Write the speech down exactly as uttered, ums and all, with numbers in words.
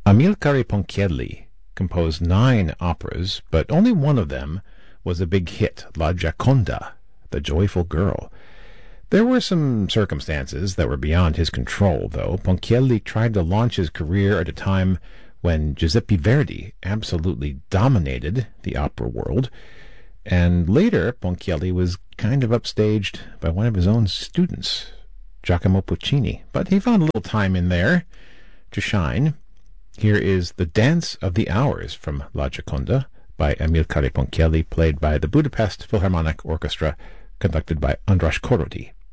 Amilcare Ponchielli composed nine operas, but only one of them was a big hit, La Gioconda, the Joyful Girl. There were some circumstances that were beyond his control, though. Ponchielli tried to launch his career at a time when Giuseppe Verdi absolutely dominated the opera world, and later Ponchielli was kind of upstaged by one of his own students, Giacomo Puccini. But he found a little time in there to shine. Here is The Dance of the Hours from La Gioconda by Amilcare Ponchielli, played by the Budapest Philharmonic Orchestra, conducted by Andras Korody.